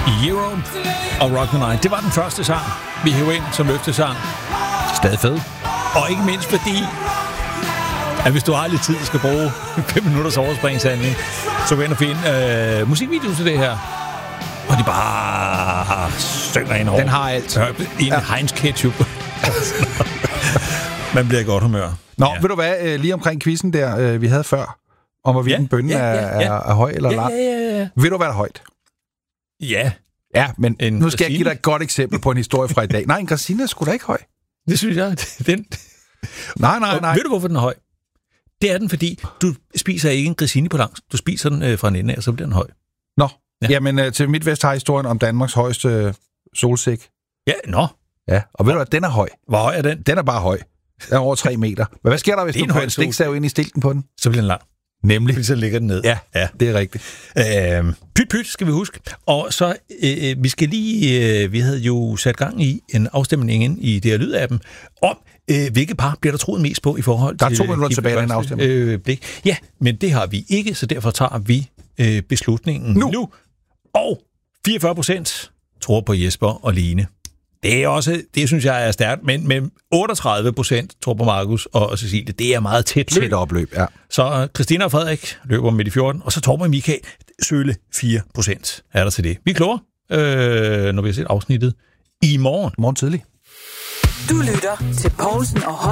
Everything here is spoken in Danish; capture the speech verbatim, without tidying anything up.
Euro og Rock the Night. Det var den første sang, vi hævde ind som løftesang. Stadig fed. Og ikke mindst fordi, at hvis du har lidt tid, du skal bruge fem minutters overspringshandling, så gå ind og finde øh, musikvideo til det her. Og de bare synger ind over. Den har alt. En ja. Heinz ketchup. Man bliver i godt humør. Nå, ja. Ved du hvad, øh, lige omkring quizzen der, øh, vi havde før, om hvorvidt ja, en bønne ja, ja, ja. Er, er, er høj eller ja, lang. Ja, ja, ja. Ved du, hvad er højt? Ja. Ja, men en nu skal Christine. Jeg give dig et godt eksempel på en historie fra i dag. Nej, en Christine er sgu da ikke høj. Det synes jeg. Den... Nej, nej, nej. Og ved du, hvorfor den er høj? Det er den, fordi du spiser ikke en grissini på langs. Du spiser den øh, fra en ende af, og så bliver den høj. Nå, ja. Jamen øh, til MidtVest har historien om Danmarks højeste øh, solsæk. Ja, nå. Ja, og ved du hvad, den er høj. Hvor høj er den? Den er bare høj. Den er over tre meter. Men hvad sker der, hvis du får en stiksav ind i stilken på den? Så bliver den lang. Nemlig. Fordi så ligger den ned. Ja, ja, det er rigtigt. Øh, pyt, pyt, skal vi huske. Og så, øh, vi skal lige, øh, vi havde jo sat gang i en afstemning ind i D R Lyd-appen, om øh, hvilke par bliver der troet mest på i forhold til... Der er to minutter tilbage af den afstemning. Øh, blik. Ja, men det har vi ikke, så derfor tager vi øh, beslutningen nu. nu. Og fireogfyrre procent tror på Jesper og Line. Det er også, det synes jeg er stærkt, men med otteogtredive procent tror på Markus og Cecilie. Det er meget tæt løb. Tæt opløb, ja. Så Christina og Frederik løber midt i fjorten, og så Torben og Michael Sølle fire procent er der til det. Vi er klogere, øh, når vi har set afsnittet i morgen. Morgen tidlig. Du lytter til Poulsen og